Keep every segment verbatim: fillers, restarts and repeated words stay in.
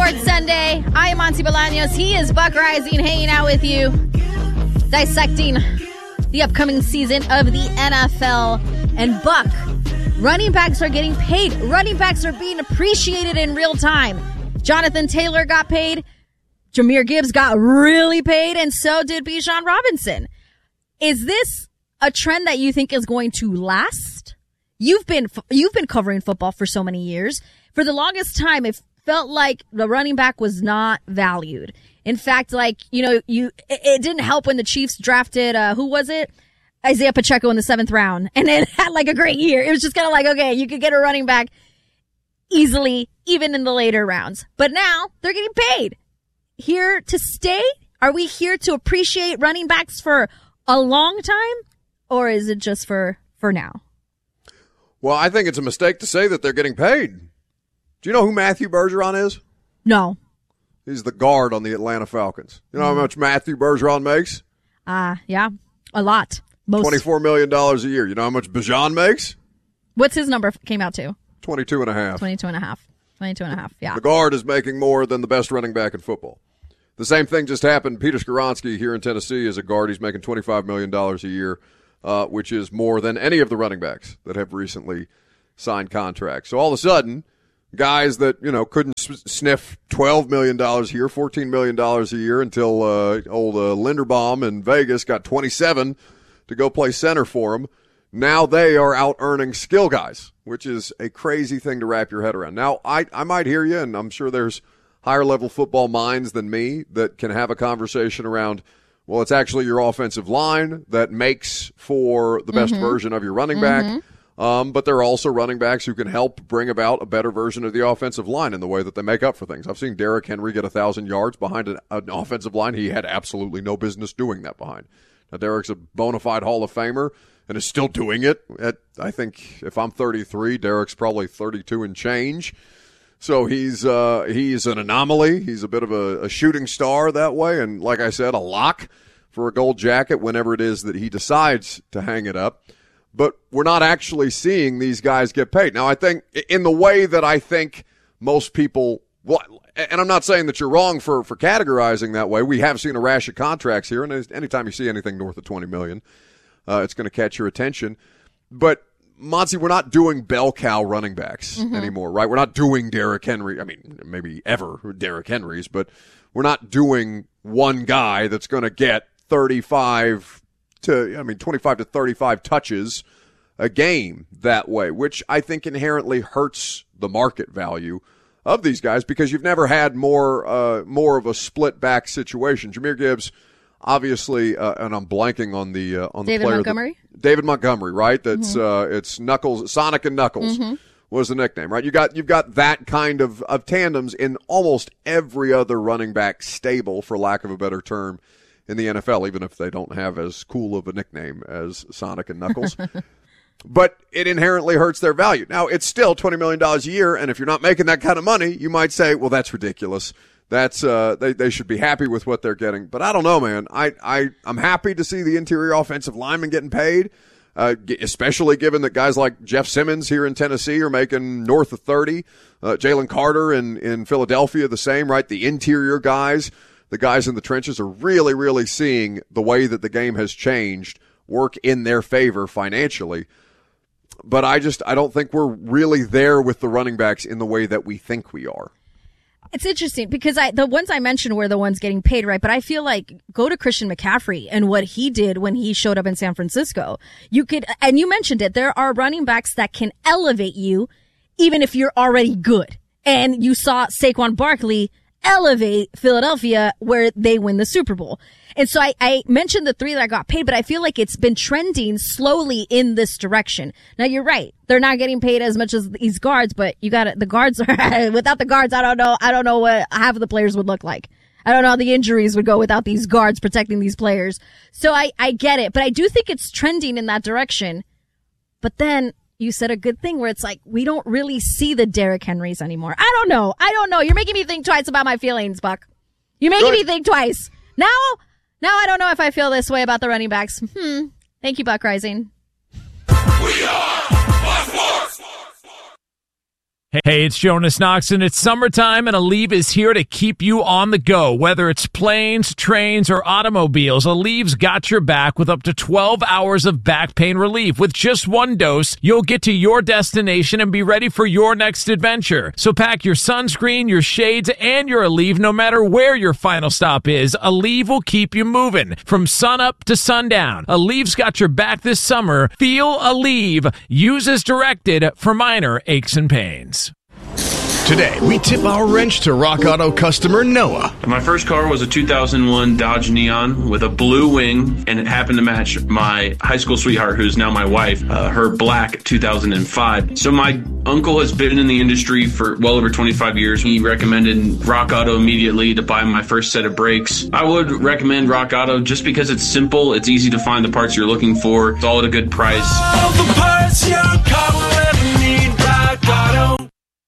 Sports Sunday. I am Monty Bolaños. He is Buck Rising, hanging out with you, dissecting the upcoming season of the N F L. And Buck, running backs are getting paid. Running backs are being appreciated in real time. Jonathan Taylor got paid. Jahmyr Gibbs got really paid, and so did Bijan Robinson. Is this a trend that you think is going to last? You've been you've been covering football for so many years. For the longest time, it felt like the running back was not valued. In fact, like, you know, you it, it didn't help when the Chiefs drafted, uh, who was it? Isaiah Pacheco in the seventh round, and then had like a great year. It was just kind of like, okay, you could get a running back easily, even in the later rounds. But now they're getting paid. Here to stay? Are we here to appreciate running backs for a long time, or is it just for, for now? Well, I think it's a mistake to say that they're getting paid. Do you know who Matthew Bergeron is? No. He's the guard on the Atlanta Falcons. You know mm. how much Matthew Bergeron makes? Uh, yeah, a lot. Most. twenty-four million dollars a year. You know how much Bijan makes? What's his number came out to? twenty-two and a half. twenty-two and a half. twenty-two and a half, yeah. The guard is making more than the best running back in football. The same thing just happened. Peter Skoronski here in Tennessee is a guard. He's making twenty-five million dollars a year, uh, which is more than any of the running backs that have recently signed contracts. So all of a sudden, guys that, you know, couldn't sniff twelve million dollars a year, fourteen million dollars a year until uh, old uh, Linderbaum in Vegas got twenty-seven to go play center for him. Now they are out earning skill guys, which is a crazy thing to wrap your head around. Now, I, I might hear you, and I'm sure there's higher-level football minds than me that can have a conversation around, well, it's actually your offensive line that makes for the best mm-hmm. version of your running back. Mm-hmm. Um, but there are also running backs who can help bring about a better version of the offensive line in the way that they make up for things. I've seen Derrick Henry get one thousand yards behind an, an offensive line he had absolutely no business doing that behind. Now, Derrick's a bona fide Hall of Famer and is still doing it. At, I think if I'm thirty-three, Derrick's probably thirty-two and change. So he's uh, he's an anomaly. He's a bit of a, a shooting star that way. And like I said, a lock for a gold jacket whenever it is that he decides to hang it up. But we're not actually seeing these guys get paid. Now, I think in the way that I think most people – well, and I'm not saying that you're wrong for, for categorizing that way. We have seen a rash of contracts here, and anytime you see anything north of twenty million dollars, uh, it's going to catch your attention. But, Monty, we're not doing bell cow running backs mm-hmm. anymore, right? We're not doing Derrick Henry. I mean, maybe ever Derrick Henrys, but we're not doing one guy that's going to get thirty-five to, I mean, twenty-five to thirty-five touches a game that way, which I think inherently hurts the market value of these guys because you've never had more uh, more of a split back situation. Jahmyr Gibbs, obviously, uh, and I'm blanking on the uh, on the David player Montgomery. That, David Montgomery, right? That's mm-hmm. uh, it's Knuckles, Sonic and Knuckles mm-hmm. was the nickname, right? You got you've got that kind of, of tandems in almost every other running back stable, for lack of a better term, in the N F L, even if they don't have as cool of a nickname as Sonic and Knuckles. But it inherently hurts their value. Now, it's still twenty million dollars a year, and if you're not making that kind of money, you might say, well, that's ridiculous. That's uh, they, they should be happy with what they're getting. But I don't know, man. I, I, I'm happy to see the interior offensive linemen getting paid, uh, especially given that guys like Jeff Simmons here in Tennessee are making north of thirty. Uh, Jalen Carter in, in Philadelphia, the same, right? The interior guys, the guys in the trenches are really, really seeing the way that the game has changed work in their favor financially. But I just I don't think we're really there with the running backs in the way that we think we are. It's interesting because I the ones I mentioned were the ones getting paid, right? But I feel like go to Christian McCaffrey and what he did when he showed up in San Francisco. You could, and you mentioned it, there are running backs that can elevate you even if you're already good. And you saw Saquon Barkley elevate Philadelphia where they win the Super Bowl. And so I, I mentioned the three that I got paid, but I feel like it's been trending slowly in this direction. Now, you're right. They're not getting paid as much as these guards, but you got it. The guards are, without the guards, I don't know. I don't know what half of the players would look like. I don't know how the injuries would go without these guards protecting these players. So I, I get it, but I do think it's trending in that direction. But then you said a good thing where it's like, we don't really see the Derrick Henrys anymore. I don't know. I don't know. You're making me think twice about my feelings, Buck. You're making Good. me think twice. Now, now I don't know if I feel this way about the running backs. Hmm. Thank you, Buck Rising. We are Hey, it's Jonas Knox, and it's summertime, and Aleve is here to keep you on the go. Whether it's planes, trains, or automobiles, Aleve's got your back with up to twelve hours of back pain relief. With just one dose, you'll get to your destination and be ready for your next adventure. So pack your sunscreen, your shades, and your Aleve no matter where your final stop is. Aleve will keep you moving from sunup to sundown. Aleve's got your back this summer. Feel Aleve. Use as directed for minor aches and pains. Today, we tip our wrench to Rock Auto customer Noah. My first car was a two thousand one Dodge Neon with a blue wing, and it happened to match my high school sweetheart, who's now my wife, uh, her black two thousand five. So my uncle has been in the industry for well over twenty-five years. He recommended Rock Auto immediately to buy my first set of brakes. I would recommend Rock Auto just because it's simple, it's easy to find the parts you're looking for, it's all at a good price. All the parts your car will ever need, Rock Auto.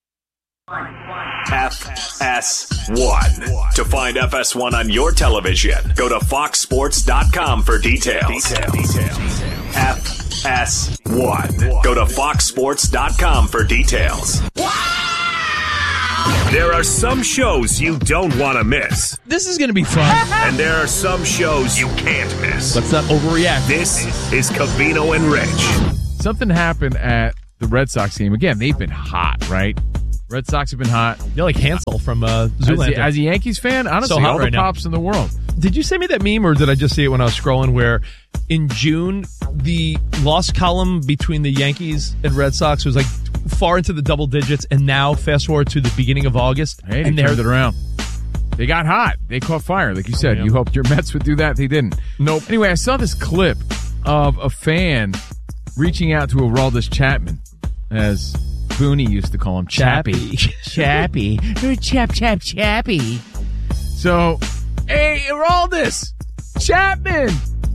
F S one. To find F S one on your television, go to fox sports dot com for details. F S one. Go to fox sports dot com for details. There are some shows you don't want to miss. This is going to be fun. And there are some shows you can't miss. Let's not overreact. This is Covino and Rich. Something happened at the Red Sox game. Again, they've been hot, right? Red Sox have been hot. You're like Hansel from uh, As, Zoolander. a, as a Yankees fan, honestly, So hot all right the now. props in the world. Did you send me that meme, or did I just see it when I was scrolling, where in June, the loss column between the Yankees and Red Sox was like far into the double digits, and now fast forward to the beginning of August, Hey, they and turned they're it around. They got hot. They caught fire, like you said. Yeah. You hoped your Mets would do that. They didn't. Nope. Anyway, I saw this clip of a fan reaching out to Aroldis Chapman, as Booney used to call him, Chappie. Chappie. Chap, chap, Chappie. So, hey, Aroldis, Chapman,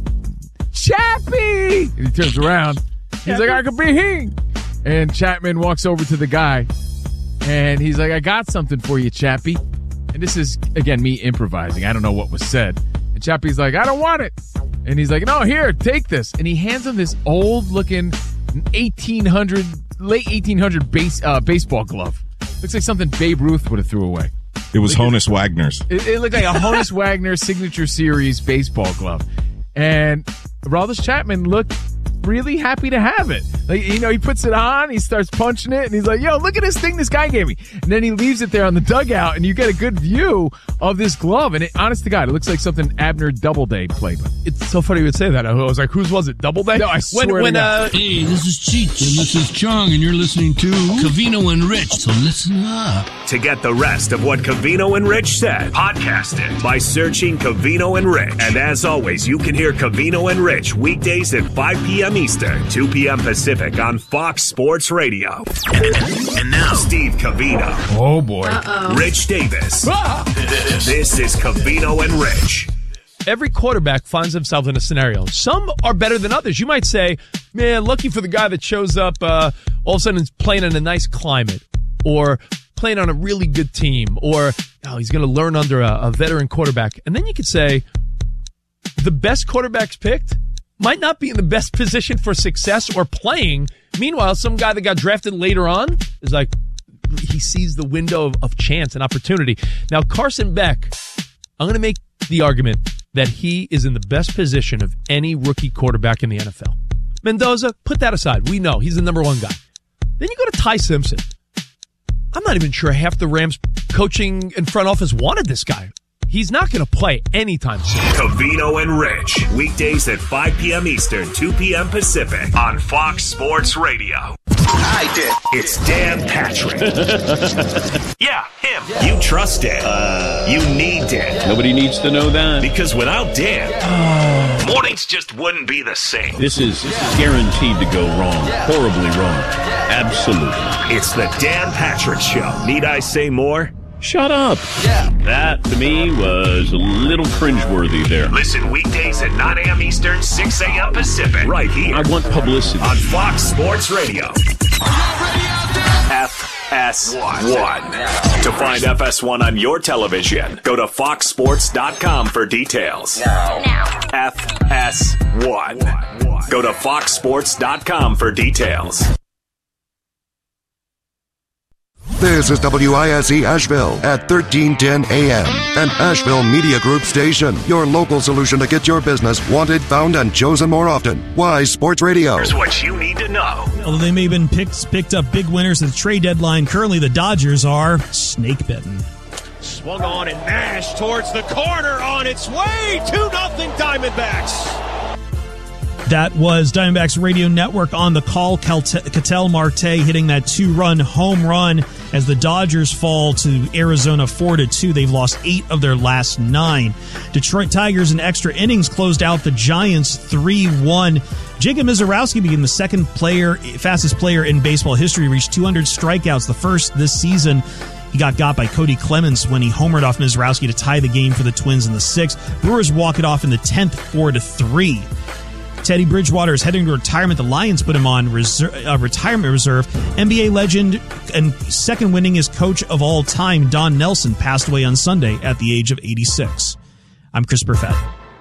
Chappie. And he turns around. He's like, I could be he. And Chapman walks over to the guy, and he's like, I got something for you, Chappie. And this is, again, me improvising. I don't know what was said. And Chappie's like, I don't want it. And he's like, no, here, take this. And he hands him this old-looking eighteen hundred, late eighteen hundred base, uh, baseball glove. Looks like something Babe Ruth would have threw away. It was Honus Wagner's. It, it looked like a Honus Wagner Signature Series baseball glove. And Aroldis Chapman looked really happy to have it. Like, you know, he puts it on, he starts punching it, and he's like, yo, look at this thing this guy gave me. And then he leaves it there on the dugout, and you get a good view of this glove. And it, honest to God, it looks like something Abner Doubleday played with. It's so funny you would say that. I was like, whose was it? Doubleday? No, I swear when, to when, God. uh, Hey, this is Cheech, and this is Chung, and you're listening to Covino and Rich, so listen up. To get the rest of what Covino and Rich said, podcast it by searching Covino and Rich. And as always, you can hear Covino and Rich weekdays at five p.m. Eastern, two p.m. Pacific on Fox Sports Radio. And now, Steve Covino. Oh, boy. Rich Davis. This is Covino and Rich. Every quarterback finds himself in a scenario. Some are better than others. You might say, man, lucky for the guy that shows up, uh, all of a sudden is playing in a nice climate, or playing on a really good team, or oh, he's going to learn under a, a veteran quarterback. And then you could say, the best quarterbacks picked might not be in the best position for success or playing. Meanwhile, some guy that got drafted later on is like, he sees the window of, of chance and opportunity. Now, Carson Beck, I'm going to make the argument that he is in the best position of any rookie quarterback in the N F L. Mendoza, put that aside. We know he's the number one guy. Then you go to Ty Simpson. I'm not even sure half the Rams coaching and front office wanted this guy. He's not going to play anytime soon. Covino and Rich, weekdays at five p.m. Eastern, two p.m. Pacific on Fox Sports Radio. I did. It's Dan Patrick. Yeah, him. Yeah. You trust Dan. Uh, you need Dan. Nobody needs to know that. Because without Dan, mornings just wouldn't be the same. This is guaranteed to go wrong. Horribly wrong. Absolutely. It's the Dan Patrick Show. Need I say more? Shut up. Yeah. That, to me, was a little cringeworthy there. Listen weekdays at nine a.m. Eastern, six a.m. Pacific. Right here. I want publicity. On Fox Sports Radio. F S one. To find F S one on your television, go to fox sports dot com for details. Now. Now. F S one. Go to fox sports dot com for details. This is W I S E Asheville at thirteen ten A M, an Asheville Media Group station. Your local solution to get your business wanted, found, and chosen more often. Wise Sports Radio. Here's what you need to know. Although they may have been picked, picked up big winners at the trade deadline, currently the Dodgers are snake bitten. Swung on and mashed towards the corner on its way. two nothing Diamondbacks. That was Diamondbacks Radio Network on the call. Ketel Marte hitting that two-run home run as the Dodgers fall to Arizona four to two. They've lost eight of their last nine. Detroit Tigers in extra innings closed out the Giants three one. Jacob Misiorowski became the second player, fastest player in baseball history, reached two hundred strikeouts, the first this season. He got got by Cody Clemens when he homered off Misiorowski to tie the game for the Twins in the sixth. Brewers walk it off in the tenth, four to three. Teddy Bridgewater is heading to retirement. The Lions put him on reserve, uh, retirement reserve. N B A legend and second winningest coach of all time, Don Nelson, passed away on Sunday at the age of eighty-six. I'm Chris Burfett.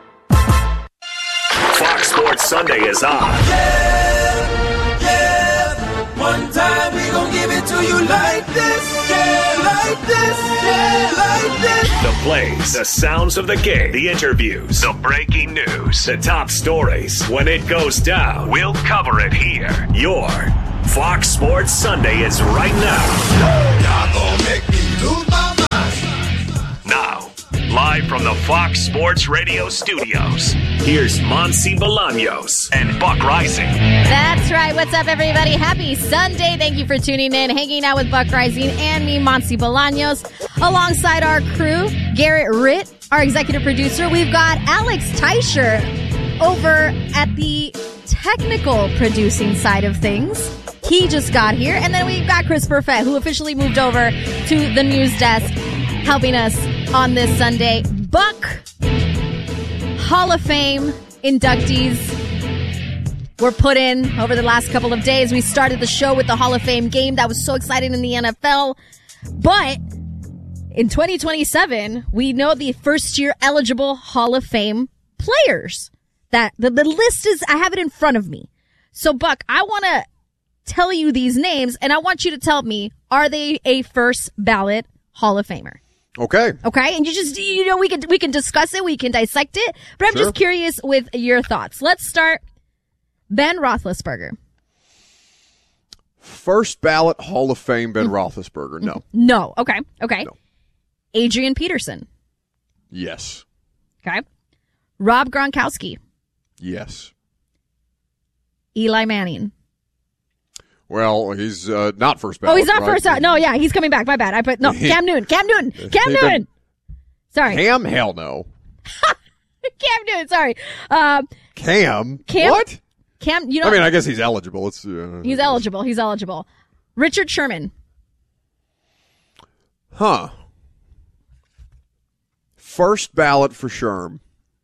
Fox Sports Sunday is on. Yeah, yeah. One time we gon' give it to you like this. Yeah, like this. Yeah, like this. The plays, the sounds of the game, the interviews, the breaking news, the top stories. When it goes down, we'll cover it here. Your Fox Sports Sunday is right now. Y'all gon' make me lose my mind. Now, live from the Fox Sports Radio studios, here's Monsi Bolaños and Buck Rising. That's right. What's up, everybody? Happy Sunday. Thank you for tuning in, hanging out with Buck Rising and me, Monsi Bolaños, alongside our crew, Garrett Ritt, our executive producer. We've got Alex Teicher over at the technical producing side of things. He just got here. And then we've got Chris Burfett, who officially moved over to the news desk, helping us on this Sunday. Buck, Hall of Fame inductees were put in over the last couple of days. We started the show with the Hall of Fame game. That was so exciting in the N F L. But in twenty twenty-seven, we know the first year eligible Hall of Fame players. That the, the list is, I have it in front of me. So Buck, I want to tell you these names and I want you to tell me, are they a first ballot Hall of Famer? Okay. Okay. And you just, you know, we can, we can discuss it. We can dissect it, but I'm Sure. just curious with your thoughts. Let's start. Ben Roethlisberger. First ballot Hall of Fame Ben Roethlisberger. No. No. Okay. Okay. No. Adrian Peterson. Yes. Okay. Rob Gronkowski. Yes. Eli Manning. Well, he's uh, not first ballot. Oh, he's not right? first out. No, yeah, he's coming back. My bad. I put, no, Cam Newton. Cam Newton. Cam He Newton. been- Sorry. Cam? Hell no. Cam Newton. Sorry. Um, Cam? Cam. What? Cam, you know. I mean, I guess he's eligible. It's, uh, He's eligible. He's eligible. Richard Sherman. Huh. First ballot for Sherm.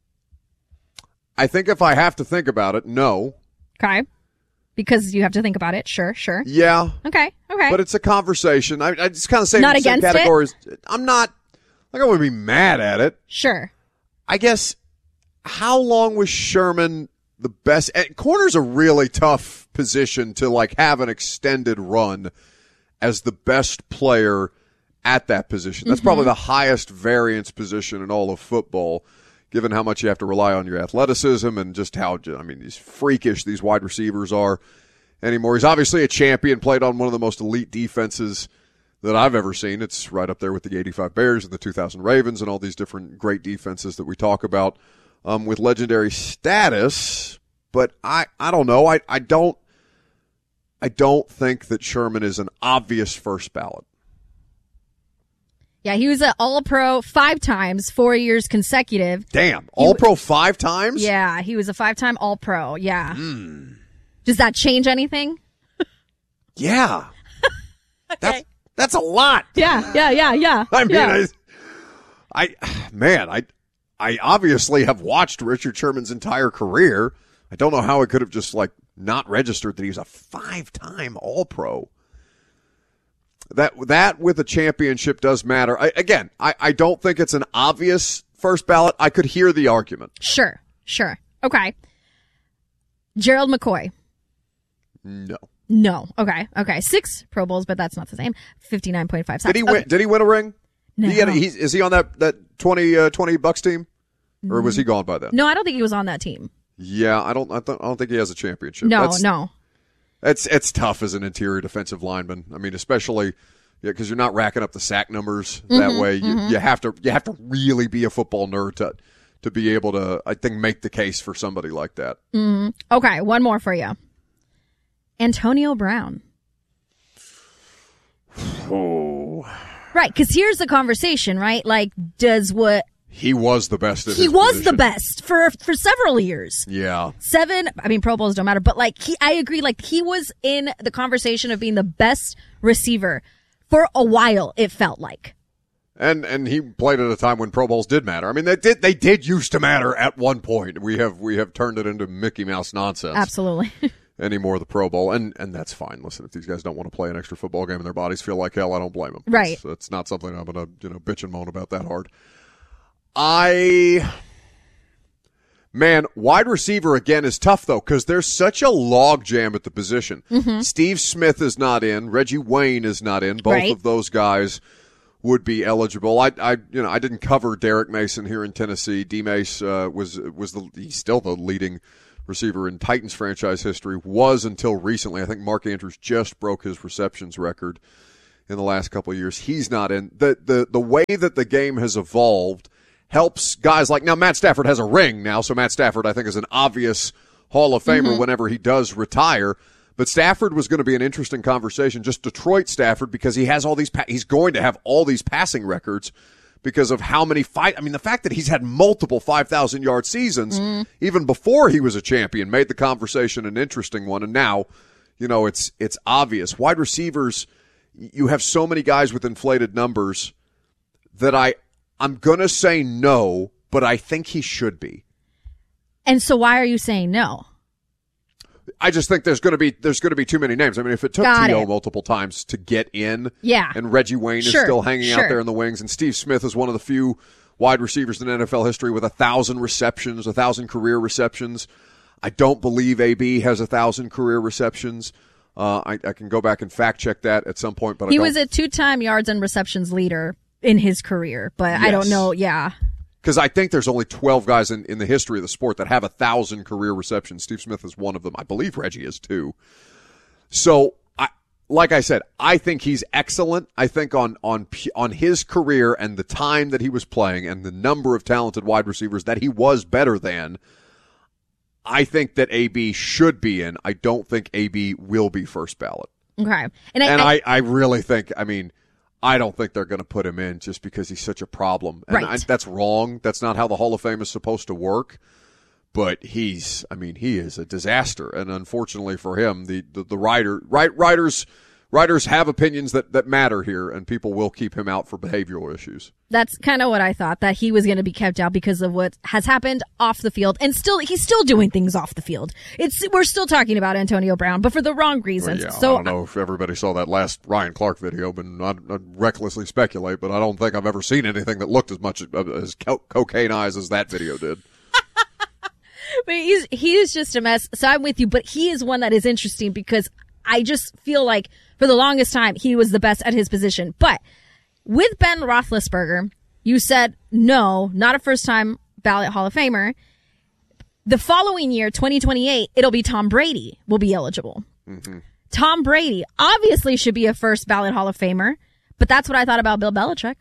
I think if I have to think about it, no. Okay. Because you have to think about it. Sure, sure. Yeah. Okay, okay. But it's a conversation. I, I just kind of say Not in some against it? categories. I'm not, like I wouldn't be mad at it. Sure. I guess, how long was Sherman the best? And corner's a really tough position to like have an extended run as the best player at that position. That's Mm-hmm. probably the highest variance position in all of football, given how much you have to rely on your athleticism and just how, I mean, these freakish these wide receivers are anymore. He's obviously a champion, played on one of the most elite defenses that I've ever seen. It's right up there with the eighty-five Bears and the two thousand Ravens and all these different great defenses that we talk about um, with legendary status. But I, I don't know. I, I don't I don't think that Sherman is an obvious first ballot. Yeah, he was an All-Pro five times, four years consecutive. Damn, All-Pro five times? Yeah, he was a five-time All-Pro. Yeah. Mm. Does that change anything? Yeah. That's that's a lot. Yeah, yeah, yeah, yeah. I mean, yeah. I, I, man, I, I obviously have watched Richard Sherman's entire career. I don't know how it could have just like not registered that he was a five-time All-Pro. That that with a championship does matter. I, again, I, I don't think it's an obvious first ballot. I could hear the argument. Sure, sure. Okay. Gerald McCoy. No. No. Okay. Okay. Six Pro Bowls, but that's not the same. fifty-nine point five sacks. Did he win? Okay. Did he win a ring? No. He had a, he's, is he on that that twenty uh, twenty Bucks team, or was he gone by then? No, I don't think he was on that team. Yeah, I don't. I, th- I don't think he has a championship. No, That's, no. It's it's tough as an interior defensive lineman. I mean, especially yeah, because you're not racking up the sack numbers that Mhm, way. You, mhm. you have to you have to really be a football nerd to to be able to, I think, make the case for somebody like that. Mm. Okay, one more for you. Antonio Brown. Oh, Right, because here's the conversation, right? Like, does what he was the best. At he his was position. the best for for several years. Yeah. Seven, I mean, Pro Bowls don't matter, but like, he, I agree, like, he was in the conversation of being the best receiver for a while, it felt like. And and he played at a time when Pro Bowls did matter. I mean, they did they did used to matter at one point. We have we have turned it into Mickey Mouse nonsense. Absolutely. Anymore, the Pro Bowl, and and that's fine. Listen, if these guys don't want to play an extra football game and their bodies feel like hell, I don't blame them. Right. It's, it's not something I'm going to you know bitch and moan about that hard. I man, wide receiver again is tough though because there's such a log jam at the position. Mm-hmm. Steve Smith is not in. Reggie Wayne is not in. Both Right. of those guys would be eligible. I, I, you know, I didn't cover Derek Mason here in Tennessee. D Mace uh, was was the he's still the leading receiver in Titans franchise history. Was until recently. I think Mark Andrews just broke his receptions record in the last couple of years. He's not in. The the the way that the game has evolved helps guys like now. Matt Stafford has a ring now, so Matt Stafford I think is an obvious Hall of Famer Mm-hmm. whenever he does retire. But Stafford was going to be an interesting conversation, just Detroit Stafford, because he has all these, pa- he's going to have all these passing records because of how many fight. I mean, the fact that he's had multiple five thousand yard seasons, Mm. even before he was a champion, made the conversation an interesting one. And now, you know, it's, it's obvious. Wide receivers, you have so many guys with inflated numbers that I, I'm going to say no, but I think he should be. And so why are you saying no? I just think there's going to be there's going to be too many names. I mean, if it took Got T O it. multiple times to get in, Yeah. and Reggie Wayne is Sure, still hanging sure. out there in the wings, and Steve Smith is one of the few wide receivers in N F L history with a thousand receptions, a thousand career receptions. I don't believe A B has a thousand career receptions. Uh, I, I can go back and fact check that at some point, but He I don't, was a two-time yards and receptions leader in his career, but I don't Yes. know. Yeah. because I think there's only twelve guys in, in the history of the sport that have a thousand career receptions. Steve Smith is one of them. I believe Reggie is too. So, I, like I said, I think he's excellent. I think on on on his career and the time that he was playing and the number of talented wide receivers that he was better than, I think that A B should be in. I don't think A B will be first ballot. Okay. And I, And I, I, I really think, I mean, I don't think they're going to put him in just because he's such a problem. And Right. I, that's wrong. That's not how the Hall of Fame is supposed to work. But he's, I mean, he is a disaster. And unfortunately for him, the, the, the writer, right, writers, writers have opinions that, that matter here, and people will keep him out for behavioral issues. that's kind of what I thought, that he was going to be kept out because of what has happened off the field, and still he's still doing things off the field. It's we're still talking about Antonio Brown, but for the wrong reasons. Well, yeah, so I don't know if everybody saw that last Ryan Clark video, but not, not recklessly speculate, but I don't think I've ever seen anything that looked as much as co- cocaine eyes as that video did. But he's he is just a mess. So I'm with you, but he is one that is interesting because I just feel like for the longest time he was the best at his position. But with Ben Roethlisberger, you said no, not a first time ballot Hall of Famer. The following year, twenty twenty-eight, it'll be Tom Brady will be eligible. Mm-hmm. Tom Brady obviously should be a first ballot Hall of Famer, but that's what I thought about Bill Belichick.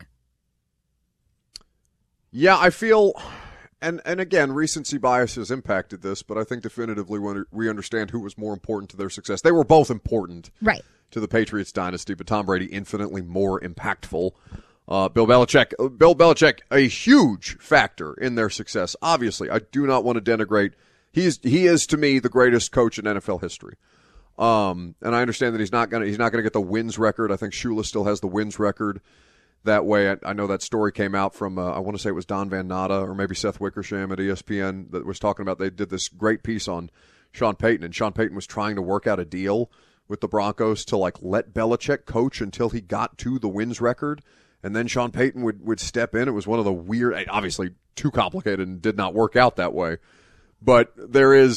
Yeah, I feel, and and again, recency bias has impacted this, but I think definitively when we understand who was more important to their success. They were both important, Right. to the Patriots dynasty, but Tom Brady infinitely more impactful. Uh, Bill Belichick, Bill Belichick, a huge factor in their success. Obviously, I do not want to denigrate. He is he is to me the greatest coach in N F L history. Um, and I understand that he's not gonna he's not gonna get the wins record. I think Shula still has the wins record. That way, I, I know that story came out from, uh, I want to say it was Don Van Natta or maybe Seth Wickersham at E S P N that was talking about, they did this great piece on Sean Payton, and Sean Payton was trying to work out a deal with the Broncos to like let Belichick coach until he got to the wins record, and then Sean Payton would, would step in. It was one of the weird, obviously too complicated and did not work out that way. But there is,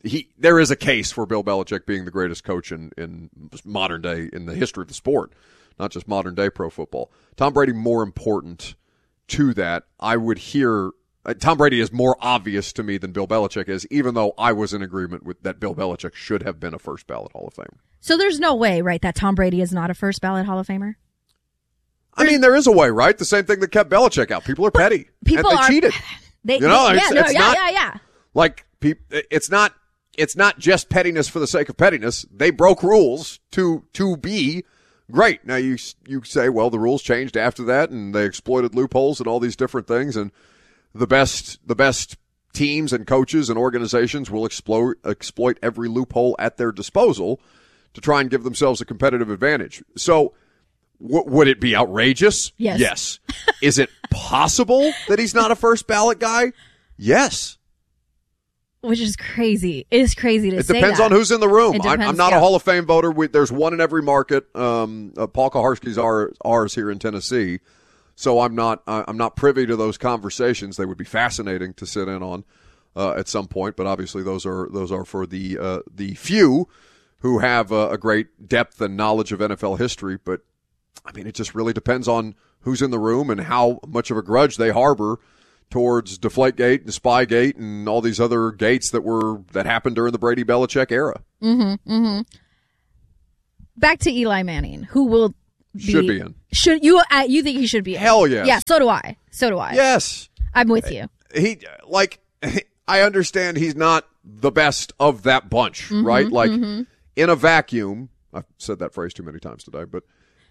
he there is a case for Bill Belichick being the greatest coach in, in modern day, in the history of the sport, not just modern day pro football. Tom Brady more important to that. I would hear uh, Tom Brady is more obvious to me than Bill Belichick is, even though I was in agreement with that Bill Belichick should have been a first ballot Hall of Famer. So there's no way, right, that Tom Brady is not a first ballot Hall of Famer? I mean, there is a way, right? The same thing that kept Belichick out. People are petty. People and they are, cheated. They, you know, they, it's, yeah, no, it's yeah, not, yeah, yeah. Like, it's not, it's not just pettiness for the sake of pettiness. They broke rules to, to be great. Now you, you say, well, the rules changed after that and they exploited loopholes and all these different things. And the best, the best teams and coaches and organizations will exploit, exploit every loophole at their disposal to try and give themselves a competitive advantage. So, w- would it be outrageous? Yes. Yes. Is it possible that he's not a first ballot guy? Yes. Which is crazy. It is crazy to it say It depends that. on who's in the room. Depends, I'm, I'm not yeah. a Hall of Fame voter. We, there's one in every market. Um, uh, Paul Kaharski's are ours here in Tennessee. So I'm not, uh, I'm not privy to those conversations. They would be fascinating to sit in on, uh, at some point, but obviously those are, those are for the, uh, the few who have a, a great depth and knowledge of N F L history. But, I mean, it just really depends on who's in the room and how much of a grudge they harbor towards Deflategate and Spygate and all these other gates that were that happened during the Brady Belichick era. Mm-hmm, mm-hmm. Back to Eli Manning, who will be, should be in. Should you? Uh, you think he should be in? Hell yes. Yeah. So do I. So do I. Yes. I'm with you. He like. I understand he's not the best of that bunch, Mm-hmm, right? Like. Mm-hmm. In a vacuum, I've said that phrase too many times today, but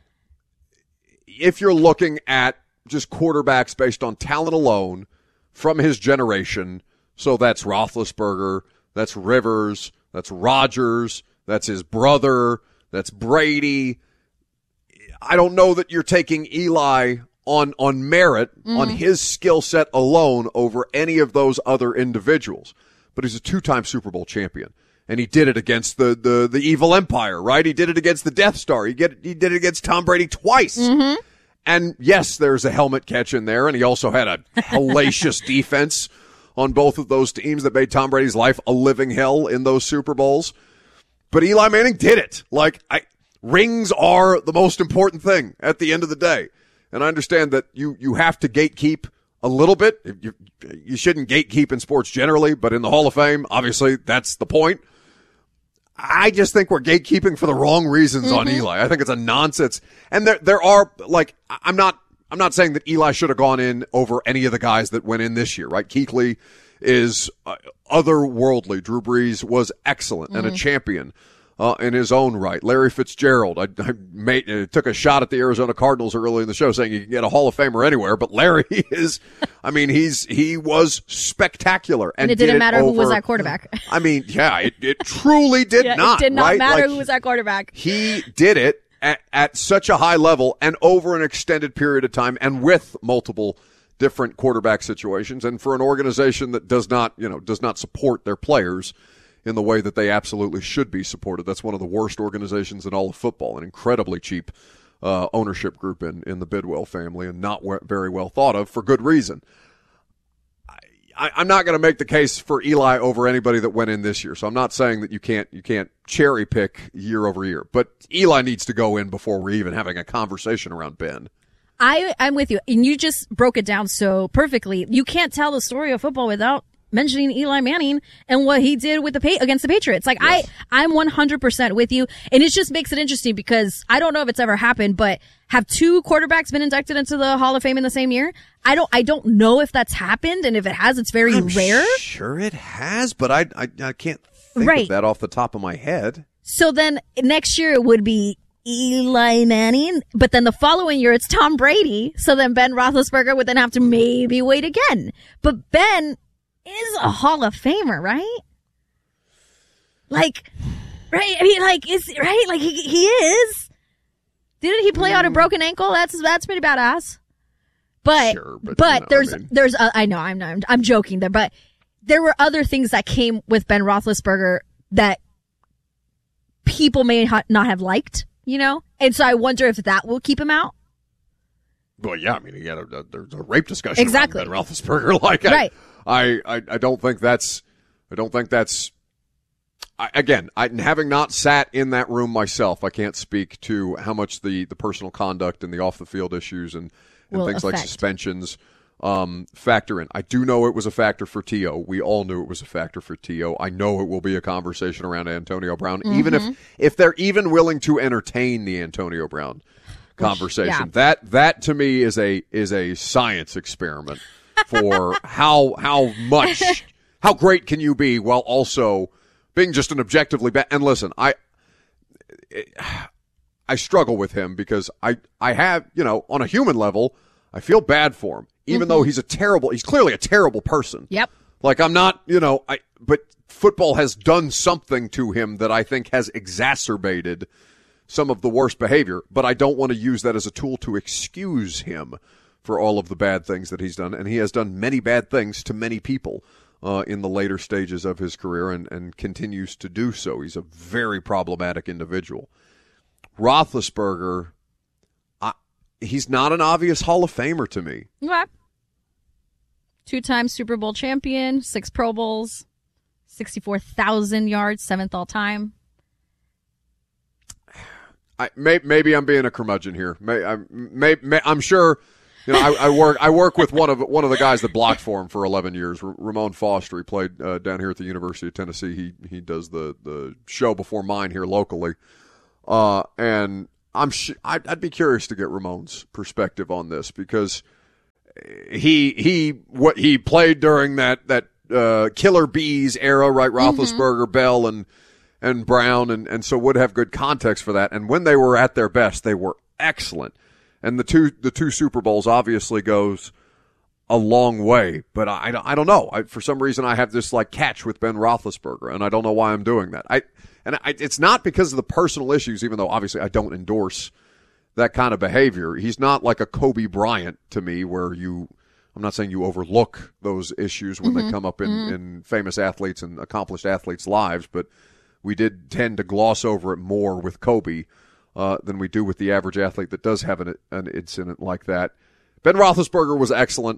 if you're looking at just quarterbacks based on talent alone from his generation, so that's Roethlisberger, that's Rivers, that's Rodgers, that's his brother, that's Brady. I don't know that you're taking Eli on, on merit, mm. on his skill set alone over any of those other individuals, but he's a two-time Super Bowl champion. And he did it against the, the, the evil empire, right? He did it against the Death Star. He get he did it against Tom Brady twice. Mm-hmm. And yes, there's a helmet catch in there, and he also had a hellacious defense on both of those teams that made Tom Brady's life a living hell in those Super Bowls. But Eli Manning did it. Like, I, rings are the most important thing at the end of the day. And I understand that you, you have to gatekeep a little bit. You, you shouldn't gatekeep in sports generally, but in the Hall of Fame, obviously, that's the point. I just think we're gatekeeping for the wrong reasons mm-hmm. on Eli. I think it's a nonsense. And there, there are, like, I'm not, I'm not saying that Eli should have gone in over any of the guys that went in this year, right? Kuechly is uh, otherworldly. Drew Brees was excellent mm-hmm. and a champion uh, in his own right. Larry Fitzgerald, I, I made, uh, took a shot at the Arizona Cardinals early in the show saying you can get a Hall of Famer anywhere, but Larry is, I mean, he's, he was spectacular. And, and it didn't did matter it who over, was at quarterback. I mean, yeah, it, it truly did yeah, not. It did not right? matter like, who was at quarterback. He did it at, at such a high level and over an extended period of time and with multiple different quarterback situations. And for an organization that does not, you know, does not support their players in the way that they absolutely should be supported. That's one of the worst organizations in all of football, an incredibly cheap uh, ownership group in, in the Bidwell family and not we- very well thought of for good reason. I, I'm not going to make the case for Eli over anybody that went in this year. So I'm not saying that you can't, you can't cherry pick year over year, but Eli needs to go in before we're even having a conversation around Ben. I, I'm with you. And you just broke it down so perfectly. You can't tell the story of football without mentioning Eli Manning and what he did with the pa- against the Patriots. Like yes. I, I'm one hundred percent with you. And it just makes it interesting because I don't know if it's ever happened, but have two quarterbacks been inducted into the Hall of Fame in the same year? I don't, I don't know if that's happened. And if it has, it's very I'm rare. Sure it has, but I, I, I can't think right. of that off the top of my head. So then next year it would be Eli Manning, but then the following year it's Tom Brady. So then Ben Roethlisberger would then have to maybe wait again. But Ben is a Hall of Famer, right? Like, right? I mean, like, is right? Like he he is. Didn't he play mm. on a broken ankle? That's that's pretty badass. But sure, but, but you know, there's I mean. there's uh, I know I'm not, I'm I'm joking there, but there were other things that came with Ben Roethlisberger that people may ha- not have liked, you know, and so I wonder if that will keep him out. Well, yeah, I mean, he had a, a, there's a rape discussion exactly. around Ben Roethlisberger. Like, right. I, I, I don't think that's, I don't think that's I, again, I, having not sat in that room myself, I can't speak to how much the, the personal conduct and the off-the-field issues and, and things affect. like suspensions um, factor in. I do know it was a factor for T O. We all knew it was a factor for T O. I know it will be a conversation around Antonio Brown, mm-hmm. even if, if they're even willing to entertain the Antonio Brown conversation. Yeah. That that to me is a is a science experiment for how how much how great can you be while also being just an objectively bad. And listen, I I struggle with him because I I have, you know, on a human level, I feel bad for him, even mm-hmm. though he's a terrible he's clearly a terrible person. Yep. Like I'm not, you know, I but football has done something to him that I think has exacerbated some of the worst behavior, but I don't want to use that as a tool to excuse him for all of the bad things that he's done. And he has done many bad things to many people uh, in the later stages of his career and, and continues to do so. He's a very problematic individual. Roethlisberger, I, he's not an obvious Hall of Famer to me. Okay. Two-time Super Bowl champion, six Pro Bowls, sixty-four thousand yards, seventh all-time. I, may, maybe I'm being a curmudgeon here. May, I, may, may, I'm sure, you know, I, I work I work with one of one of the guys that blocked for him for eleven years, R- Ramon Foster. He played uh, down here at the University of Tennessee. He he does the, the show before mine here locally, uh, and I'm sh- I'd, I'd be curious to get Ramon's perspective on this because he he what he played during that that uh, Killer Bees era, right? Roethlisberger, mm-hmm. Bell, and. and Brown, and, and so would have good context for that. And when they were at their best, they were excellent. And the two the two Super Bowls obviously goes a long way. But I, I don't know. I, for some reason, I have this like catch with Ben Roethlisberger, and I don't know why I'm doing that. I and I, it's not because of the personal issues, even though obviously I don't endorse that kind of behavior. He's not like a Kobe Bryant to me, where you. I'm not saying you overlook those issues when mm-hmm. they come up in, mm-hmm. in famous athletes and accomplished athletes' lives, but we did tend to gloss over it more with Kobe uh, than we do with the average athlete that does have an, an incident like that. Ben Roethlisberger was excellent.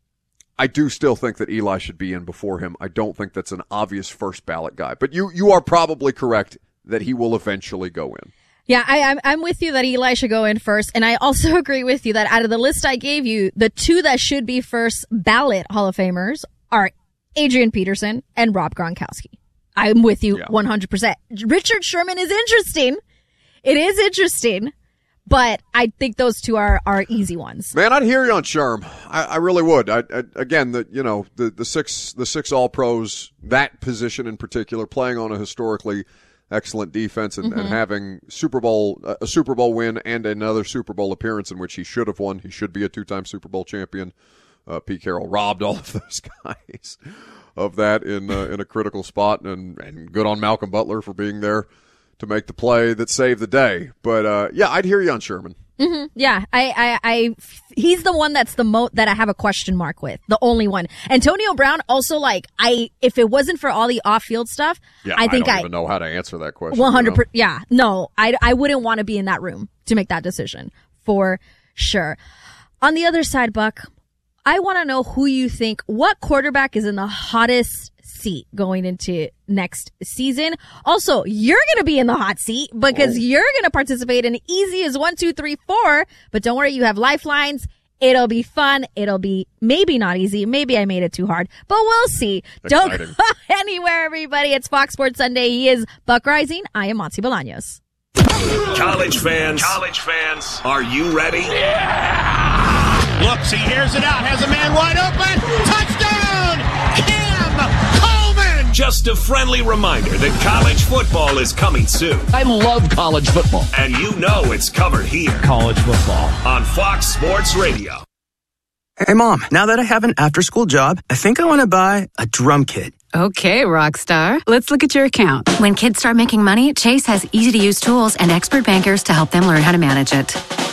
I do still think that Eli should be in before him. I don't think that's an obvious first ballot guy. But you, you are probably correct that he will eventually go in. Yeah, I, I'm I'm with you that Eli should go in first. And I also agree with you that out of the list I gave you, the two that should be first ballot Hall of Famers are Adrian Peterson and Rob Gronkowski. I'm with you yeah. one hundred percent. Richard Sherman is interesting. It is interesting, but I think those two are, are easy ones. Man, I'd hear you on Sherm. I, I really would. I, I, again, the you know the, the six the six All Pros, that position in particular, playing on a historically excellent defense and, mm-hmm. and having Super Bowl a Super Bowl win and another Super Bowl appearance in which he should have won. He should be a two-time Super Bowl champion. Uh, Pete Carroll robbed all of those guys of that in uh, in a critical spot, and, and good on Malcolm Butler for being there to make the play that saved the day. But uh, yeah, I'd hear you on Sherman. Mm-hmm. Yeah, I, I, I, he's the one that's the mo that I have a question mark with. The only one. Antonio Brown also, like, I, if it wasn't for all the off-field stuff, yeah, I think I don't I, even know how to answer that question. One hundred percent. You know? Yeah, no, I, I wouldn't want to be in that room to make that decision for sure. On the other side, Buck, I want to know who you think, what quarterback is in the hottest seat going into next season. Also, you're going to be in the hot seat because oh. you're going to participate in easy as one, two, three, four. But don't worry, you have lifelines. It'll be fun. It'll be maybe not easy. Maybe I made it too hard, but we'll see. Exciting. Don't go anywhere, everybody. It's Fox Sports Sunday. He is Buck Rising. I am Monty Bolaños. College fans, college fans, are you ready? Yeah! Looks, he hears it out, has a man wide open. Touchdown! Cam Coleman! Just a friendly reminder that college football is coming soon. I love college football. And you know it's covered here. College football. On Fox Sports Radio. Hey, Mom, now that I have an after-school job, I think I want to buy a drum kit. Okay, rock star. Let's look at your account. When kids start making money, Chase has easy-to-use tools and expert bankers to help them learn how to manage it.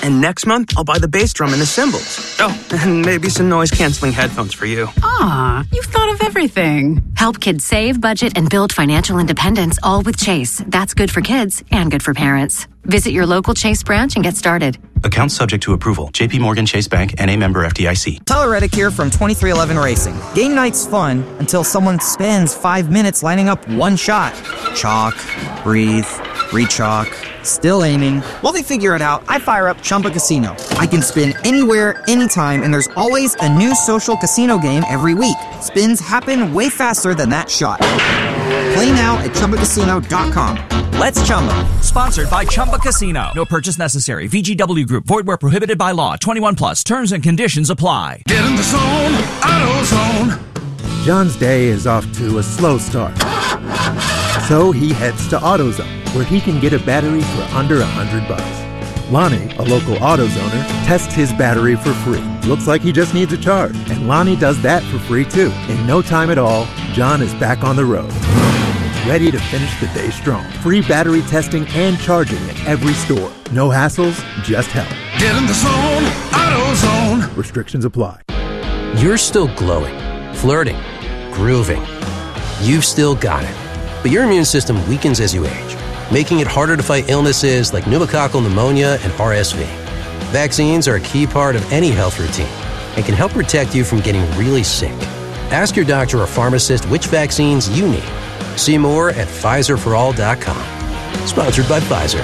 And next month, I'll buy the bass drum and the cymbals. Oh, and maybe some noise-canceling headphones for you. Aw, you've thought of everything. Help kids save, budget, and build financial independence, all with Chase. That's good for kids and good for parents. Visit your local Chase branch and get started. Account subject to approval. J P Morgan Chase Bank and a member F D I C. Tyler Reddick here from twenty-three eleven Racing. Game night's fun until someone spends five minutes lining up one shot. Chalk, breathe, re-chalk, still aiming. While they figure it out, I fire up Chumba Casino. I can spin anywhere, anytime, and there's always a new social casino game every week. Spins happen way faster than that shot. Play now at Chumba Casino dot com. Let's Chumba. Sponsored by Chumba Casino. No purchase necessary. V G W Group. Void where prohibited by law. twenty-one plus. Terms and conditions apply. Get in the zone, AutoZone. John's day is off to a slow start. So he heads to AutoZone, where he can get a battery for under a hundred bucks. Lonnie, a local AutoZoner, tests his battery for free. Looks like he just needs a charge, and Lonnie does that for free too. In no time at all, John is back on the road, ready to finish the day strong. Free battery testing and charging at every store. No hassles, just help. Get in the zone, AutoZone. Restrictions apply. You're still glowing, flirting, grooving. You've still got it. But your immune system weakens as you age, making it harder to fight illnesses like pneumococcal pneumonia and R S V. Vaccines are a key part of any health routine and can help protect you from getting really sick. Ask your doctor or pharmacist which vaccines you need. See more at Pfizer for all dot com. Sponsored by Pfizer.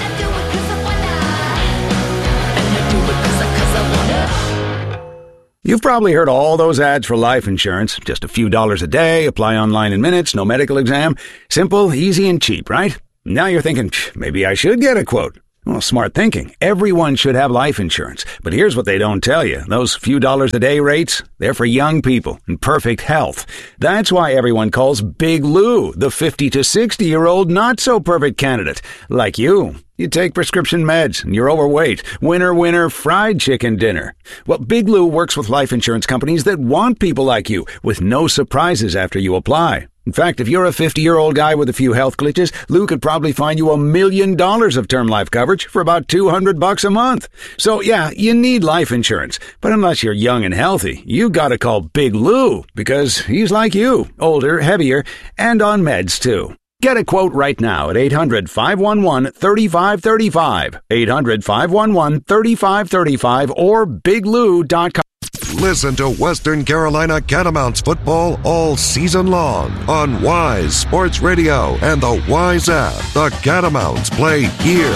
You've probably heard all those ads for life insurance. Just a few dollars a day, apply online in minutes, no medical exam. Simple, easy, and cheap, right? Now you're thinking, maybe I should get a quote. Well, smart thinking. Everyone should have life insurance. But here's what they don't tell you. Those few dollars a day rates, they're for young people in perfect health. That's why everyone calls Big Lou the fifty to sixty-year-old not-so-perfect candidate. Like you. You take prescription meds and you're overweight. Winner, winner, fried chicken dinner. Well, Big Lou works with life insurance companies that want people like you with no surprises after you apply. In fact, if you're a fifty-year-old guy with a few health glitches, Lou could probably find you a million dollars of term life coverage for about two hundred bucks a month. So yeah, you need life insurance. But unless you're young and healthy, you gotta call Big Lou because he's like you, older, heavier, and on meds too. Get a quote right now at eight hundred, five one one, three five three five, eight hundred, five one one, three five three five, or big lou dot com. Listen to Western Carolina Catamounts football all season long on Wise Sports Radio and the Wise app. The Catamounts play here.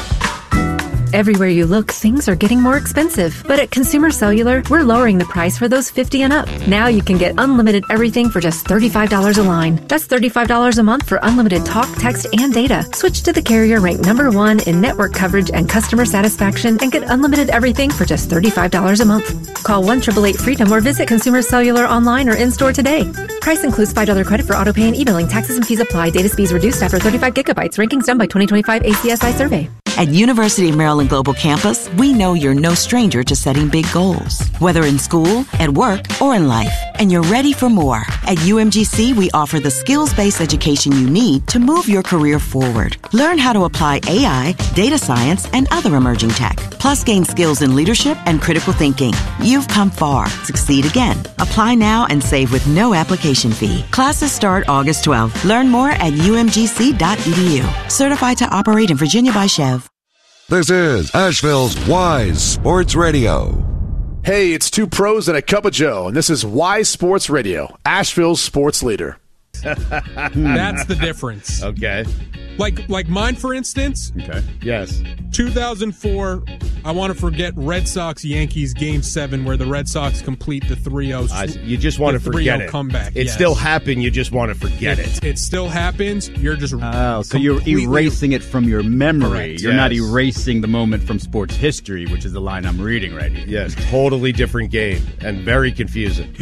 Everywhere you look, things are getting more expensive. But at Consumer Cellular, we're lowering the price for those fifty and up. Now you can get unlimited everything for just thirty-five dollars a line. That's thirty-five dollars a month for unlimited talk, text, and data. Switch to the carrier ranked number one in network coverage and customer satisfaction and get unlimited everything for just thirty-five dollars a month. Call one eight eight eight freedom or visit Consumer Cellular online or in-store today. Price includes five dollars credit for auto pay and e-billing. Taxes and fees apply. Data speeds reduced after thirty-five gigabytes. Rankings done by twenty twenty-five A C S I survey. At University of Maryland Global Campus, we know you're no stranger to setting big goals, whether in school, at work, or in life, and you're ready for more. At U M G C, we offer the skills-based education you need to move your career forward. Learn how to apply A I, data science, and other emerging tech, plus gain skills in leadership and critical thinking. You've come far. Succeed again. Apply now and save with no application fee. Classes start August twelfth. Learn more at u m g c dot e d u. Certified to operate in Virginia by Chev. This is Asheville's Wise Sports Radio. Hey, it's two pros and a cup of Joe, and this is Wise Sports Radio, Asheville's sports leader. That's the difference. Okay. Like like mine, for instance. Okay. Yes. two thousand four, I want to forget Red Sox-Yankees Game seven where the Red Sox complete the three oh. Uh, you just want to forget it. Comeback. It yes. still happened. You just want to forget it. It, it still happens. You're just Oh, so you're erasing it from your memory. Correct. You're yes. not erasing the moment from sports history, which is the line I'm reading right here. Yes, totally different game and very confusing.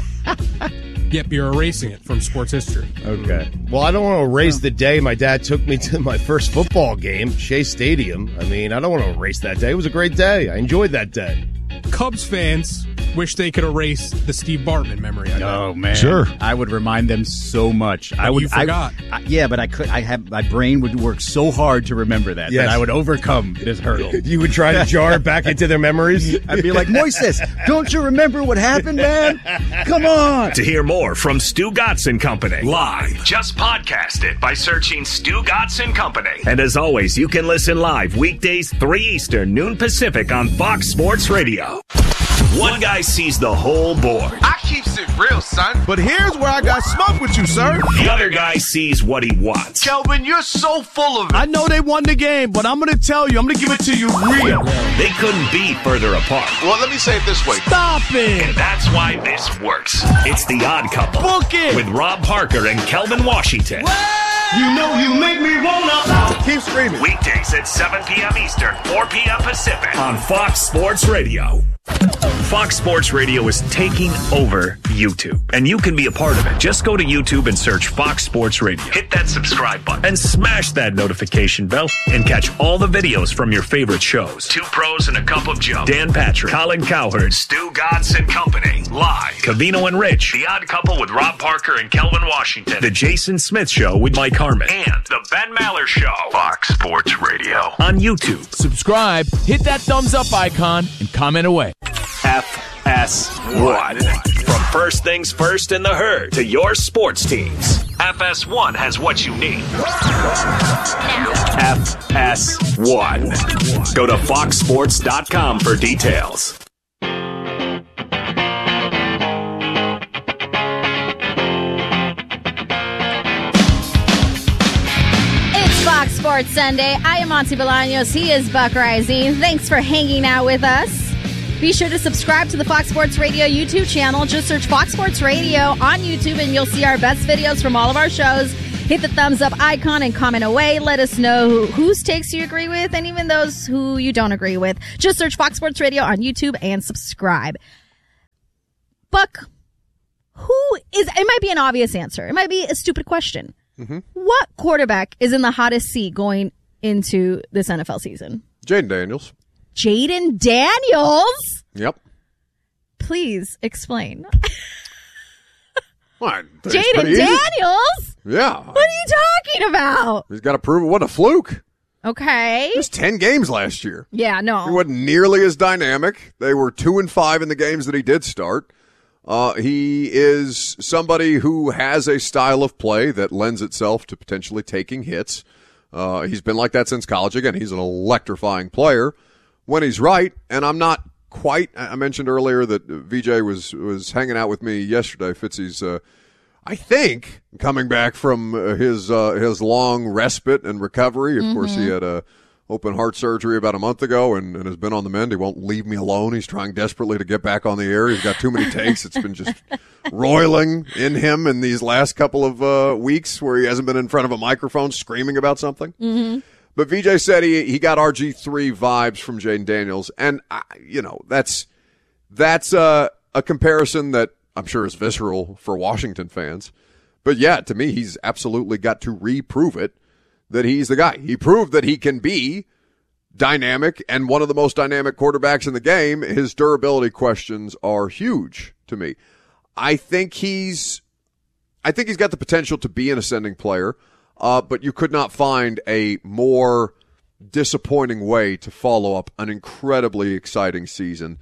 Yep, you're erasing it from sports history. Okay. Well, I don't want to erase the day my dad took me to my first football game, Shea Stadium. I mean, I don't want to erase that day. It was a great day. I enjoyed that day. Cubs fans wish they could erase the Steve Bartman memory. I Oh man, Sure. I would remind them so much. I Oh, would. you forgot. I, I, yeah, but I could. I have my brain would work so hard to remember that Yes. that I would overcome this hurdle. You would try to jar it back into their memories? I'd be like, Moises, don't you remember what happened, man? Come on. To hear more from Stu Gatz and Company live, just podcast it by searching Stu Gatz and Company. And as always, you can listen live weekdays three Eastern, noon Pacific on Fox Sports Radio. One guy sees the whole board. I keeps it real, son. But here's where I got smoke with you, sir. The other guy sees what he wants. Kelvin, you're so full of it. I know they won the game, but I'm going to tell you, I'm going to give it to you real. They couldn't be further apart. Well, let me say it this way. Stop it. And that's why this works. It's The Odd Couple. Book it. With Rob Parker and Kelvin Washington. You know you make me wanna. Keep screaming. Weekdays at seven p.m. Eastern, four p.m. Pacific on Fox Sports Radio. Fox Sports Radio is taking over YouTube, and you can be a part of it. Just go to YouTube and search Fox Sports Radio. Hit that subscribe button and smash that notification bell and catch all the videos from your favorite shows. Two Pros and a Cup of Joe. Dan Patrick, Colin Cowherd, Stu Gatz and Company. Live. Covino and Rich. The Odd Couple with Rob Parker and Kelvin Washington. The Jason Smith Show with Mike Harmon. And The Ben Maller Show. Fox Sports Radio. On YouTube. Subscribe, hit that thumbs up icon, and comment away. F S one. From First Things First in the Herd to your sports teams, F S one has what you need. F S one. Go to fox sports dot com for details. It's Fox Sports Sunday. I am Monty Bolaños. He is Buck Rising. Thanks for hanging out with us. Be sure to subscribe to the Fox Sports Radio YouTube channel. Just search Fox Sports Radio on YouTube and you'll see our best videos from all of our shows. Hit the thumbs up icon and comment away. Let us know whose takes you agree with and even those who you don't agree with. Just search Fox Sports Radio on YouTube and subscribe. Buck, who is, it might be an obvious answer. It might be a stupid question. Mm-hmm. What quarterback is in the hottest seat going into this N F L season? Jaden Daniels. Jaden Daniels? Yep. Please explain. What? Jaden Daniels? Yeah. What are you talking about? He's got to prove it wasn't a fluke. Okay. Just ten games last year. Yeah, no. He wasn't nearly as dynamic. They were two and five in the games that he did start. Uh, he is somebody who has a style of play that lends itself to potentially taking hits. Uh, he's been like that since college. Again, he's an electrifying player when he's right, and I'm not quite. I mentioned earlier that V J was was hanging out with me yesterday. Fitzy's, uh, I think, coming back from uh, his uh, his long respite and recovery. Of mm-hmm. course, he had a open heart surgery about a month ago and, and has been on the mend. He won't leave me alone. He's trying desperately to get back on the air. He's got too many takes. It's been just roiling in him in these last couple of uh, weeks where he hasn't been in front of a microphone screaming about something. Mm-hmm. But V J said he he got R G three vibes from Jaden Daniels, and I, you know that's that's a, a comparison that I'm sure is visceral for Washington fans. But yeah, to me, he's absolutely got to reprove it that he's the guy. He proved that he can be dynamic and one of the most dynamic quarterbacks in the game. His durability questions are huge to me. I think he's I think he's got the potential to be an ascending player. Uh, but you could not find a more disappointing way to follow up an incredibly exciting season.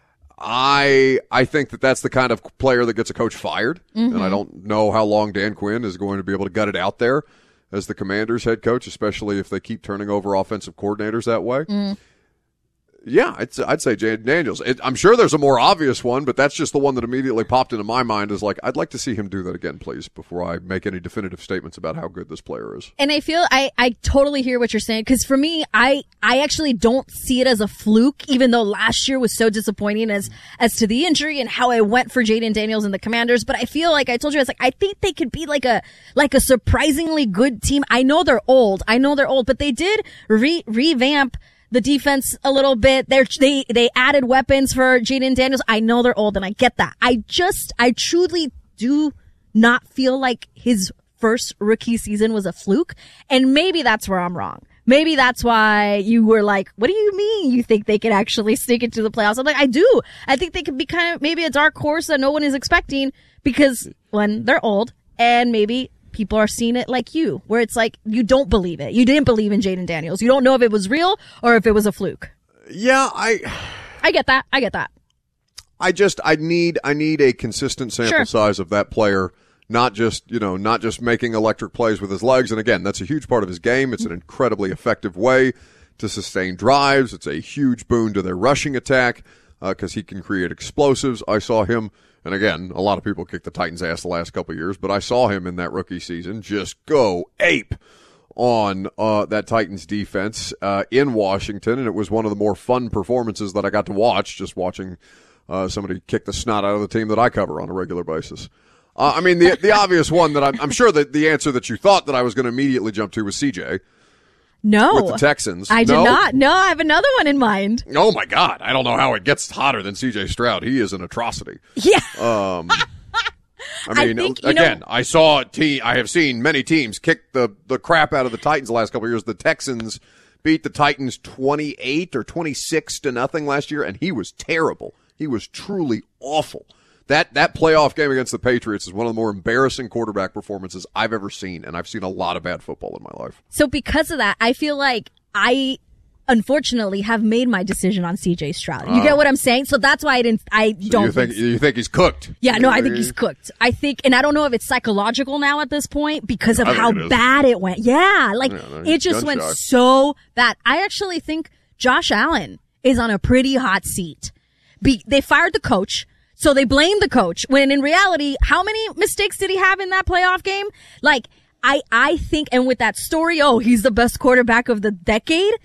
I I think that that's the kind of player that gets a coach fired, mm-hmm. and I don't know how long Dan Quinn is going to be able to gut it out there as the Commanders head coach, especially if they keep turning over offensive coordinators that way. Mm. Yeah, I'd, I'd say Jaden Daniels. It, I'm sure there's a more obvious one, but that's just the one that immediately popped into my mind is like, I'd like to see him do that again, please, before I make any definitive statements about how good this player is. And I feel, I, I totally hear what you're saying, because for me, I, I actually don't see it as a fluke, even though last year was so disappointing as, as to the injury and how I went for Jaden Daniels and the Commanders. But I feel like, I told you, I was like, I think they could be like a, like a surprisingly good team. I know they're old. I know they're old, but they did re, revamp the defense a little bit. They're, they, they added weapons for Jaden Daniels. I know they're old and I get that. I just, I truly do not feel like his first rookie season was a fluke. And maybe that's where I'm wrong. Maybe that's why you were like, what do you mean you think they could actually sneak into the playoffs? I'm like, I do. I think they could be kind of maybe a dark horse that no one is expecting because, when they're old, and maybe people are seeing it like you, where it's like you don't believe it. You didn't believe in Jaden Daniels. You don't know if it was real or if it was a fluke. Yeah, I... I get that. I get that. I just, I need, I need a consistent sample Sure. size of that player. Not just, you know, not just making electric plays with his legs. And again, that's a huge part of his game. It's an incredibly effective way to sustain drives. It's a huge boon to their rushing attack because uh, he can create explosives. I saw him, and again, a lot of people kicked the Titans' ass the last couple of years, but I saw him in that rookie season just go ape on uh, that Titans defense uh, in Washington, and it was one of the more fun performances that I got to watch, just watching uh, somebody kick the snot out of the team that I cover on a regular basis. Uh, I mean, the the obvious one that I'm, I'm sure that the answer that you thought that I was going to immediately jump to was C J. No. With the Texans. I did No? not. No, I have another one in mind. Oh, my God. I don't know how it gets hotter than C J Stroud. He is an atrocity. Yeah. Um, I I mean, think, you again, know- I saw a team, I have seen many teams kick the, the crap out of the Titans the last couple of years. The Texans beat the Titans twenty-eight or twenty-six to nothing last year, and he was terrible. He was truly awful. That that playoff game against the Patriots is one of the more embarrassing quarterback performances I've ever seen, and I've seen a lot of bad football in my life. So because of that, I feel like I, unfortunately, have made my decision on C J Stroud. You Uh, get what I'm saying? So that's why I didn't. I So don't you think you think he's cooked? Yeah, no, I think he's cooked. I think, and I don't know if it's psychological now at this point because of I think how it is. bad it went. Yeah, like Yeah, no, it he's just gun went shy. so bad. I actually think Josh Allen is on a pretty hot seat. Be, they fired the coach. So they blame the coach when in reality, how many mistakes did he have in that playoff game? Like, I, I think, and with that story, oh, he's the best quarterback of the decade.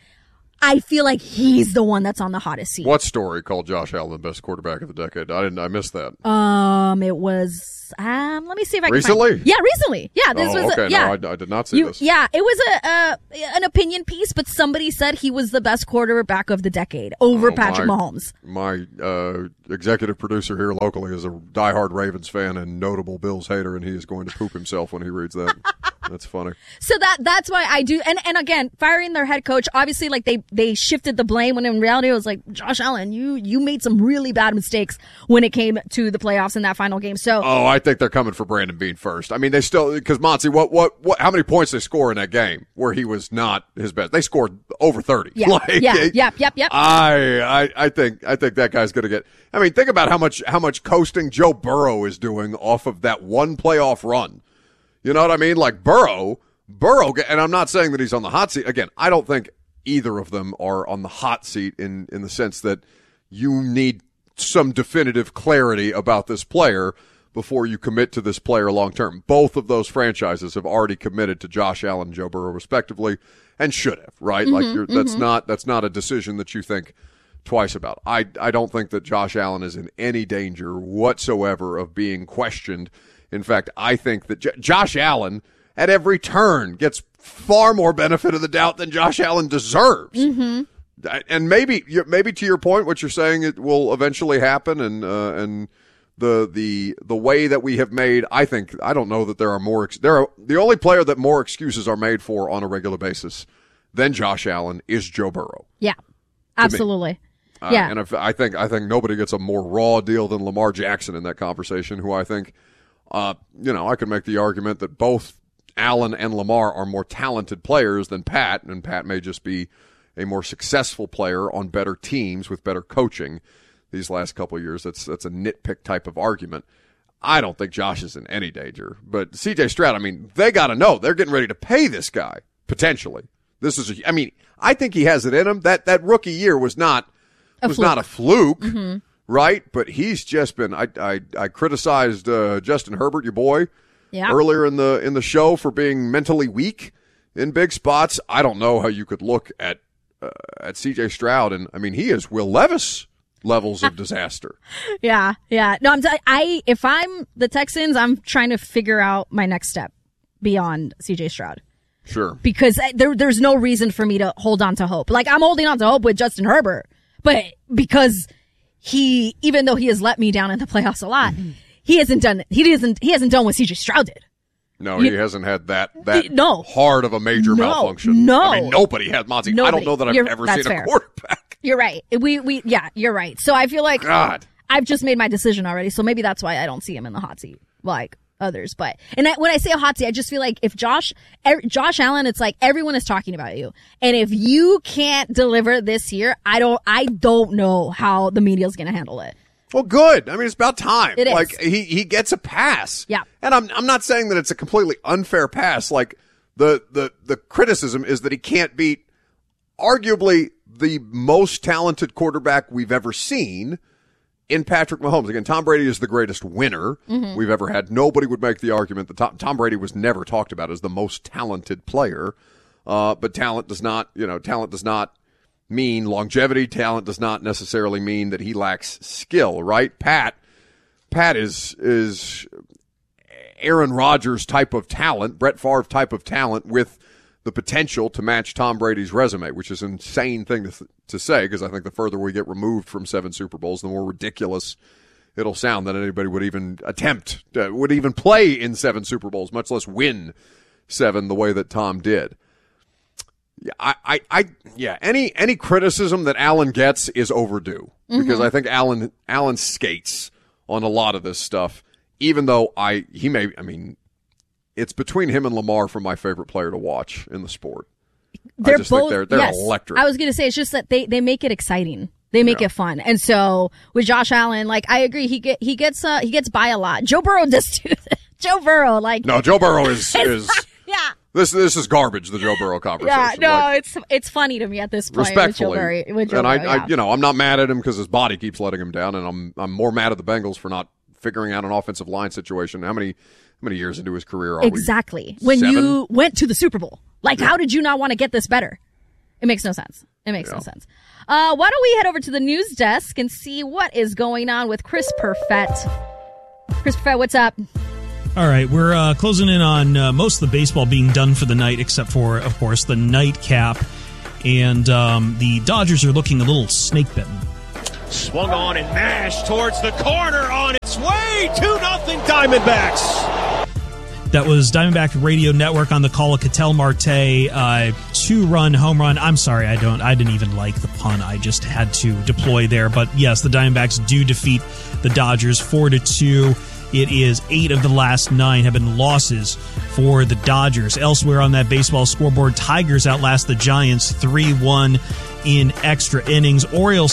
I feel like he's the one that's on the hottest seat. What story called Josh Allen the best quarterback of the decade? I didn't. I missed that. Um, it was, um, let me see if I can Recently? find, yeah, recently. Yeah, this oh, was, okay. a, yeah. No, I, I did not see You, this. yeah, it was a, uh, an opinion piece, but somebody said he was the best quarterback of the decade over Oh, Patrick my, Mahomes. My uh, executive producer here locally is a diehard Ravens fan and notable Bills hater, and he is going to poop himself when he reads that. That's funny. So that that's why I do, and and again, firing their head coach, obviously, like they they shifted the blame when in reality it was like, Josh Allen, you you made some really bad mistakes when it came to the playoffs in that final game. So Oh, I think they're coming for Brandon Beane first. I mean, they still because Monty, what what what? How many points they score in that game where he was not his best? They scored over thirty. yeah, Like, yeah, yep, yep, yep. I, I I think I think that guy's going to get. I mean, think about how much how much coasting Joe Burrow is doing off of that one playoff run. You know what I mean? Like Burrow, Burrow, and I'm not saying that he's on the hot seat. Again, I don't think either of them are on the hot seat in in the sense that you need some definitive clarity about this player before you commit to this player long term. Both of those franchises have already committed to Josh Allen and Joe Burrow respectively, and should have, right? Mm-hmm, like you're, that's mhm. not that's not a decision that you think twice about. I I don't think that Josh Allen is in any danger whatsoever of being questioned. In fact, I think that J- Josh Allen at every turn gets far more benefit of the doubt than Josh Allen deserves. Mm-hmm. And maybe maybe to your point, what you're saying, it will eventually happen, and uh, and the the the way that we have made, I think I don't know that there are more. Ex- there are the only player that more excuses are made for on a regular basis than Josh Allen is Joe Burrow. Yeah, absolutely. Uh, yeah, and if, I think I think nobody gets a more raw deal than Lamar Jackson in that conversation, who I think, uh, you know, I could make the argument that both Allen and Lamar are more talented players than Pat, and Pat may just be a more successful player on better teams with better coaching these last couple of years. That's that's a nitpick type of argument. I don't think Josh is in any danger, but C J Stroud, I mean, they got to know they're getting ready to pay this guy potentially. This is, a, I mean, I think he has it in him. That that rookie year was not A was fluke. not a fluke, Mhm. right? But he's just been. I I, I criticized uh, Justin Herbert, your boy, Yeah. earlier in the in the show for being mentally weak in big spots. I don't know how you could look at uh, at C J Stroud, and I mean, he is Will Levis levels of disaster. yeah, yeah. No, I'm. T- I if I'm the Texans, I'm trying to figure out my next step beyond C J Stroud. Sure. Because there, there's no reason for me to hold on to hope. Like, I'm holding on to hope with Justin Herbert, but because he, even though he has let me down in the playoffs a lot, he hasn't done, he hasn't, he hasn't done what C J Stroud did. No, You- he hasn't had that that No. hard of a major No. malfunction. No. I mean, nobody had Monty. I Nobody. don't know that I've You're- ever that's seen fair. a quarterback. You're right. We we yeah, you're right. So I feel like God. I've just made my decision already. So maybe that's why I don't see him in the hot seat like others. But and I, when I say a hot seat, I just feel like if Josh er, Josh Allen, it's like everyone is talking about you, and if you can't deliver this year, I don't I don't know how the media is going to handle it. Well, good. I mean, it's about time. It is. Like he he gets a pass. Yeah. And I'm I'm not saying that it's a completely unfair pass. Like the the the criticism is that he can't beat arguably the most talented quarterback we've ever seen in Patrick Mahomes. Again, Tom Brady is the greatest winner Mhm. we've ever had. Nobody would make the argument that Tom, Tom Brady was never talked about as the most talented player. Uh, but talent does not, you know, talent does not mean longevity. Talent does not necessarily mean that he lacks skill, right? Pat, Pat is, is Aaron Rodgers type of talent, Brett Favre type of talent with the potential to match Tom Brady's resume, which is an insane thing to, th- to say, because I think the further we get removed from seven Super Bowls, the more ridiculous it'll sound that anybody would even attempt, uh, would even play in seven Super Bowls, much less win seven the way that Tom did. Yeah, I, I, I, yeah. Any any criticism that Allen gets is overdue, because Mhm. I think Allen Allen skates on a lot of this stuff. Even though I he may, I mean, it's between him and Lamar for my favorite player to watch in the sport. They're I just both think they're they're yes. electric. I was going to say it's just that they they make it exciting. They make Yeah. it fun. And so with Josh Allen, like I agree, he get he gets uh he gets by a lot. Joe Burrow does too. Joe Burrow, like no, Joe Burrow is It's- is yeah. this this is garbage. The Joe Burrow conversation. Yeah, no, Like, it's it's funny to me at this point respectfully, with Joe Burrow. With Joe and I, Burrow, I, yeah. you know, I'm not mad at him because his body keeps letting him down, and I'm I'm more mad at the Bengals for not figuring out an offensive line situation. How many how many years into his career are Exactly. we? When Seven? you went to the Super Bowl. Like, Yeah. how did you not want to get this better? It makes no sense. It makes no sense. Uh, why don't we head over to the news desk and see what is going on with Chris Perfett. Chris Perfett, what's up? All right, we're uh, closing in on uh, most of the baseball being done for the night, except for, of course, the nightcap. And um, the Dodgers are looking a little snake-bitten. Swung on and mashed towards the corner on its way. two nothing Diamondbacks. That was Diamondback Radio Network on the call of Ketel Marte, uh, two-run home run. I'm sorry, I don't. I didn't even like the pun. I just had to deploy there. But yes, the Diamondbacks do defeat the Dodgers four to two. It is eight of the last nine have been losses for the Dodgers. Elsewhere on that baseball scoreboard, Tigers outlast the Giants three one in extra innings. Orioles